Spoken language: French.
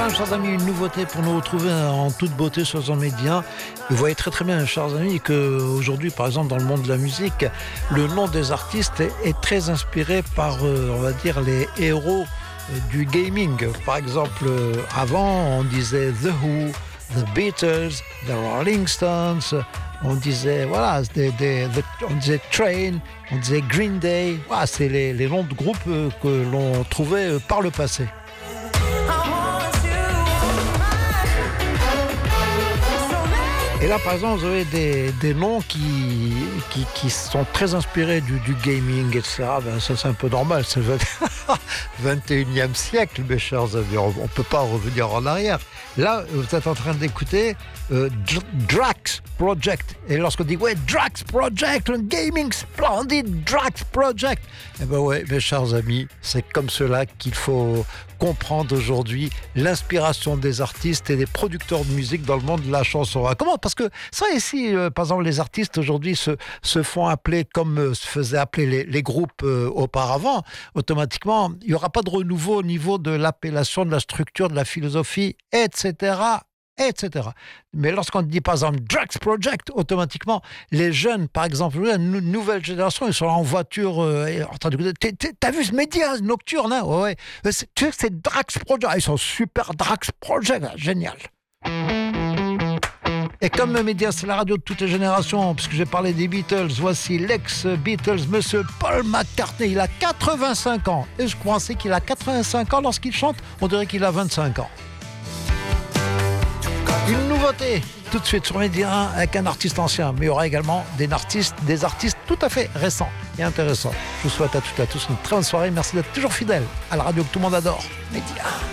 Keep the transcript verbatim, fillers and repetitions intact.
voilà, chers amis, une nouveauté pour nous retrouver en toute beauté sur Zone Média. Vous voyez très très bien, chers amis, qu'aujourd'hui, par exemple, dans le monde de la musique, le nom des artistes est très inspiré par, on va dire, les héros du gaming. Par exemple, avant, on disait The Who, The Beatles, The Rolling Stones. On disait, voilà, des, des, des, on disait Train, on disait Green Day. Voilà, c'est les, les noms de groupes que l'on trouvait par le passé. Et là, par exemple, vous avez des, des noms qui, qui, qui sont très inspirés du, du gaming, et cetera. Ben, ça, c'est un peu normal. C'est le vingt et unième siècle, mes chers amis. On ne peut pas revenir en arrière. Là, vous êtes en train d'écouter euh, Drax Project. Et lorsqu'on dit, ouais, Drax Project, un gaming splendide, Drax Project. Eh ben ouais, mes chers amis, c'est comme cela qu'il faut comprendre aujourd'hui l'inspiration des artistes et des producteurs de musique dans le monde de la chanson. Comment ? Parce que ça, ici, euh, par exemple, les artistes aujourd'hui se, se font appeler comme euh, se faisaient appeler les, les groupes euh, auparavant, automatiquement, il n'y aura pas de renouveau au niveau de l'appellation, de la structure, de la philosophie, et cetera, et cetera. Mais lorsqu'on dit par exemple Drax Project, automatiquement, les jeunes, par exemple, la nouvelle génération, ils sont en voiture, euh, en train de dire, t'as vu ce média nocturne, hein? Ouais, ouais. Tu sais que c'est Drax Project, ah, ils sont super Drax Project, ah, génial. Et comme le média, c'est la radio de toutes les générations, puisque j'ai parlé des Beatles, voici l'ex-Beatles, monsieur Paul McCartney. Il a quatre-vingt-cinq ans. Et je pensais qu'il a quatre-vingt-cinq ans lorsqu'il chante. On dirait qu'il a vingt-cinq ans. Une nouveauté, tout de suite sur Média un, avec un artiste ancien. Mais il y aura également des artistes, des artistes tout à fait récents et intéressants. Je vous souhaite à toutes et à tous une très bonne soirée. Merci d'être toujours fidèles à la radio que tout le monde adore, Média un.